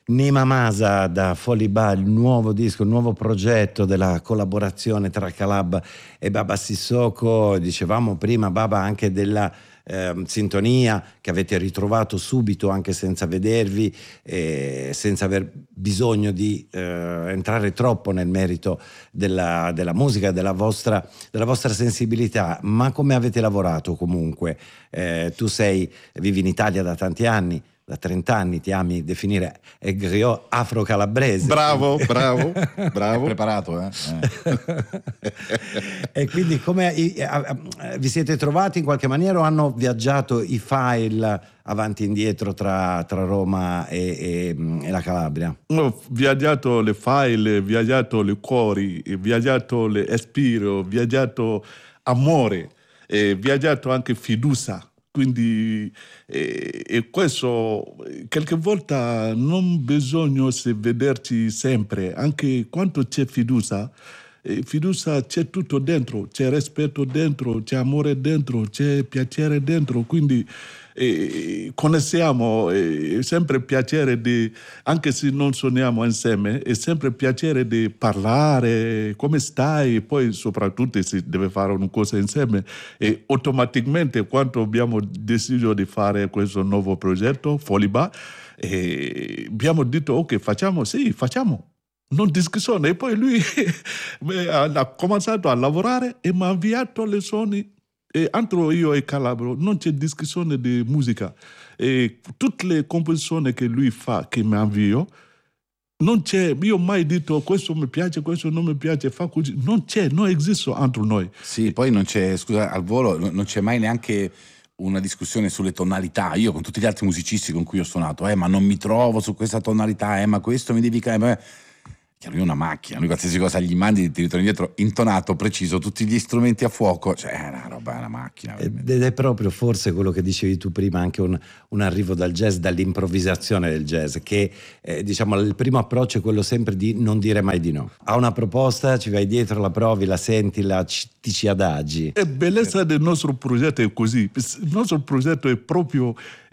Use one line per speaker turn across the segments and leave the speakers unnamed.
Nima Masa da Foliba, il nuovo disco, il nuovo progetto della collaborazione tra Calab e Baba Sissoko. Dicevamo prima, Baba, anche della sintonia che avete ritrovato subito, anche senza vedervi, senza aver bisogno di entrare troppo nel merito della musica, della vostra sensibilità. Ma come avete lavorato comunque? Tu vivi in Italia da tanti anni, da 30 anni, ti ami definire griot afro-calabrese.
Bravo. Preparato,
E quindi come vi siete trovati in qualche maniera, o hanno viaggiato i file avanti e indietro tra Roma e la Calabria?
Ho viaggiato le file, viaggiato le cuori, viaggiato le espiro, viaggiato amore, viaggiato anche fiducia. Quindi questo qualche volta non bisogna vederci sempre, anche quando c'è fiducia c'è tutto dentro, c'è rispetto dentro, c'è amore dentro, c'è piacere dentro, quindi conosciamo, è sempre piacere di, anche se non suoniamo insieme, è sempre piacere di parlare, come stai, poi soprattutto si deve fare una cosa insieme, e automaticamente quando abbiamo deciso di fare questo nuovo progetto, Foliba, abbiamo detto ok, facciamo, non discussione, e poi lui ha cominciato a lavorare e mi ha inviato le suoni. E entro io e Calabro non c'è discussione di musica, e tutte le composizioni che lui fa, che mi invio, non c'è, io ho mai detto questo mi piace, questo non mi piace, fa così, non esiste entro noi.
Sì, poi non c'è, scusa, al volo non c'è mai neanche una discussione sulle tonalità. Io con tutti gli altri musicisti con cui ho suonato, ma non mi trovo su questa tonalità, ma questo mi devi che lui è una macchina, lui qualsiasi cosa gli mandi ti ritorna indietro intonato, preciso, tutti gli strumenti a fuoco, cioè è una roba, è una macchina.
Ed è proprio forse quello che dicevi tu prima, anche un arrivo dal jazz, dall'improvvisazione del jazz, che diciamo il primo approccio è quello sempre di non dire mai di no. A una proposta ci vai dietro, la provi, la senti, ti ci adagi.
E bellezza del nostro progetto è così, il nostro progetto è proprio,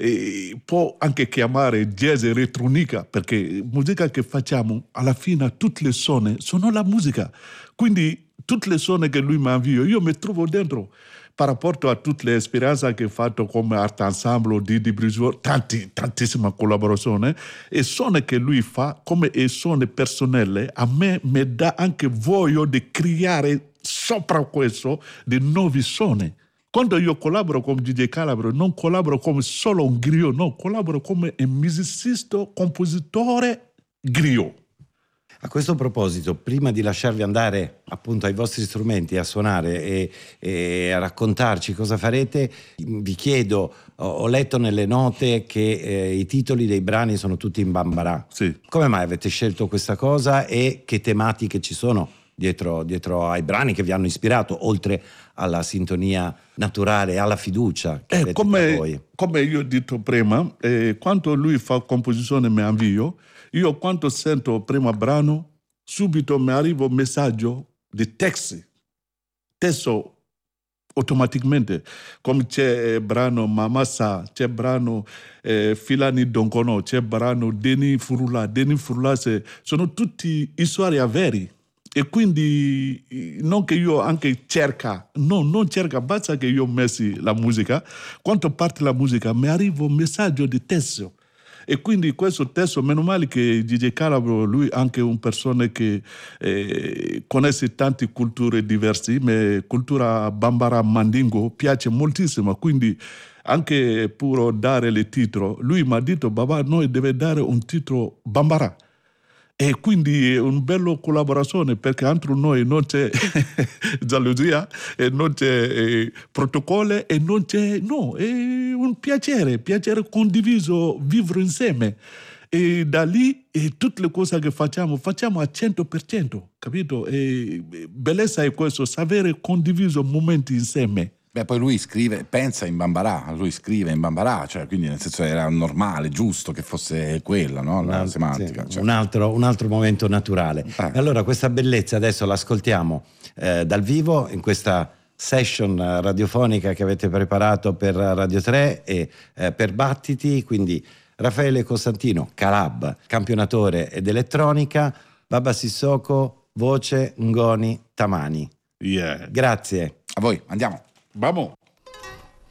può anche chiamare jazz elettronica, perché musica che facciamo alla fine tutte le suoni sono la musica, quindi tutte le suoni che lui mi invia io mi trovo dentro, per rapporto a tutte le esperienze che ho fatto come Art Ensemble, Didi Brisio, tantissima collaborazione, e suoni che lui fa come suoni personali, a me mi dà anche voglia di creare sopra questo di nuovi suoni. Quando io collaboro con DJ Calabro, non collaboro come solo un griot, no, collaboro come un musicista, compositore griot.
A questo proposito, prima di lasciarvi andare appunto ai vostri strumenti a suonare e a raccontarci cosa farete, vi chiedo, ho letto nelle note che i titoli dei brani sono tutti in bambara.
Sì.
Come mai avete scelto questa cosa e che tematiche ci sono dietro ai brani che vi hanno ispirato, oltre alla sintonia naturale, alla fiducia che avete tra voi?
Come io ho detto prima, quando lui fa composizione mi invio, io quando sento il primo brano, subito mi arriva un messaggio di testo automaticamente, come c'è brano Mamasa, c'è brano Filani Donkono, c'è brano Deni Furula, sono tutti storie vere. E quindi non che io anche non cerca, basta che io messi la musica, quando parte la musica mi arriva un messaggio di testo. E quindi questo testo, meno male che DJ Calabro, lui è anche una persona che conosce tante culture diverse, ma cultura bambara mandingo piace moltissimo, quindi anche per dare il titolo, lui mi ha detto, Baba, noi deve dare un titolo bambara. E quindi è una bella collaborazione, perché entro noi non c'è gelosia, e non c'è protocollo, e non c'è, no, è un piacere condiviso, vivere insieme. E da lì tutte le cose che facciamo a 100%, capito? E bellezza è questo, sapere condiviso momenti insieme.
Beh, poi lui pensa in bambara, cioè, quindi nel senso era normale, giusto che fosse quella, no? La semantica.
Sì,
cioè.
un altro momento naturale. Allora questa bellezza adesso l'ascoltiamo dal vivo in questa session radiofonica che avete preparato per Radio 3 e per Battiti, quindi Raffaele Costantino, Calab, campionatore ed elettronica, Baba Sissoko, voce, Ngoni, Tamani.
Yeah.
Grazie.
A voi, andiamo.
Vamos.